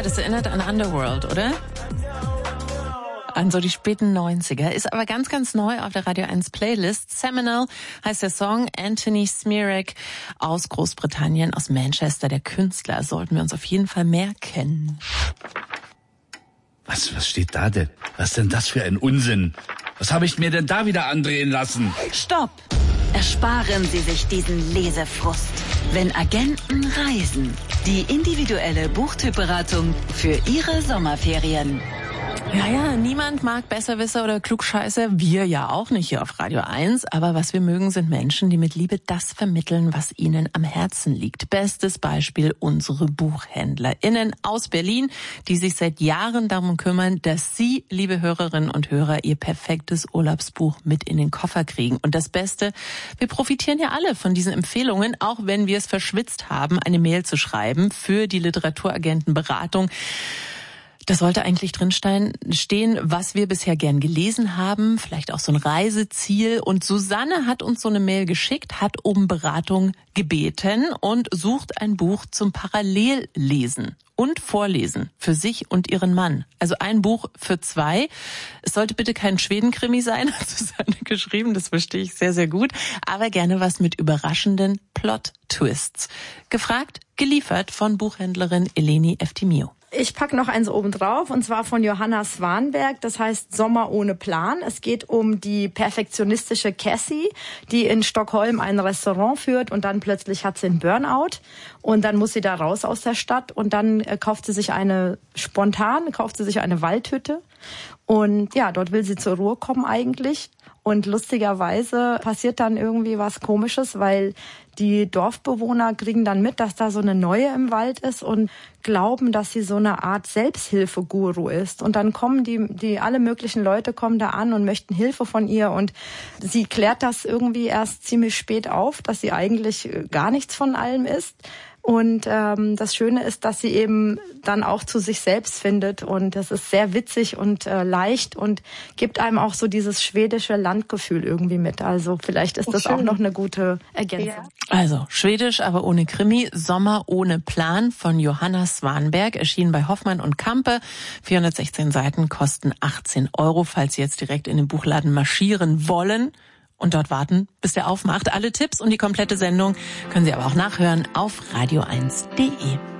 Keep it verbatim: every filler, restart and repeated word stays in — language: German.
Ja, das erinnert an Underworld, oder? An so die späten neunziger. Ist aber ganz, ganz neu auf der Radio eins Playlist. Seminal heißt der Song. Anthony Smirek aus Großbritannien, aus Manchester, der Künstler. Sollten wir uns auf jeden Fall merken. Was, was steht da denn? Was ist denn das für ein Unsinn? Was habe ich mir denn da wieder andrehen lassen? Stopp! Ersparen Sie sich diesen Lesefrust. Wenn Agenten reisen. Die individuelle Buchtypberatung für Ihre Sommerferien. Ja, ja, niemand mag Besserwisser oder Klugscheißer, wir ja auch nicht hier auf Radio eins, aber was wir mögen, sind Menschen, die mit Liebe das vermitteln, was ihnen am Herzen liegt. Bestes Beispiel unsere BuchhändlerInnen aus Berlin, die sich seit Jahren darum kümmern, dass Sie, liebe Hörerinnen und Hörer, Ihr perfektes Urlaubsbuch mit in den Koffer kriegen. Und das Beste, wir profitieren ja alle von diesen Empfehlungen, auch wenn wir es verschwitzt haben, eine Mail zu schreiben für die Literaturagentenberatung. Da sollte eigentlich drin stehen, was wir bisher gern gelesen haben, vielleicht auch so ein Reiseziel. Und Susanne hat uns so eine Mail geschickt, hat um Beratung gebeten und sucht ein Buch zum Parallellesen und Vorlesen für sich und ihren Mann. Also ein Buch für zwei. Es sollte bitte kein Schwedenkrimi sein, hat Susanne geschrieben, das verstehe ich sehr, sehr gut. Aber gerne was mit überraschenden Plot-Twists. Gefragt, geliefert von Buchhändlerin Eleni Eftimio. Ich pack noch eins oben drauf, und zwar von Johanna Swanberg. Das heißt Sommer ohne Plan. Es geht um die perfektionistische Cassie, die in Stockholm ein Restaurant führt, und dann plötzlich hat sie einen Burnout und dann muss sie da raus aus der Stadt, und dann äh, kauft sie sich eine, spontan kauft sie sich eine Waldhütte, und ja, dort will sie zur Ruhe kommen eigentlich. Und lustigerweise passiert dann irgendwie was Komisches, weil die Dorfbewohner kriegen dann mit, dass da so eine Neue im Wald ist und glauben, dass sie so eine Art Selbsthilfeguru ist. Und dann kommen die, die alle möglichen Leute kommen da an und möchten Hilfe von ihr. Und sie klärt das irgendwie erst ziemlich spät auf, dass sie eigentlich gar nichts von allem ist. Und ähm, das Schöne ist, dass sie eben dann auch zu sich selbst findet, und das ist sehr witzig und äh, leicht und gibt einem auch so dieses schwedische Landgefühl irgendwie mit. Also vielleicht ist das auch noch eine gute Ergänzung. Ja. Also Schwedisch, aber ohne Krimi. Sommer ohne Plan von Johanna Swanberg, erschienen bei Hoffmann und Campe. vierhundertsechzehn Seiten, kosten achtzehn Euro, falls Sie jetzt direkt in den Buchladen marschieren wollen und dort warten, bis der aufmacht. Alle Tipps und die komplette Sendung können Sie aber auch nachhören auf radio eins punkt de.